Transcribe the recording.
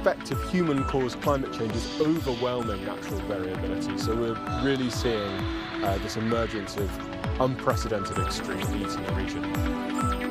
effect of human-caused climate change is overwhelming natural variability. So we're really seeing this emergence of unprecedented extreme heat in the region.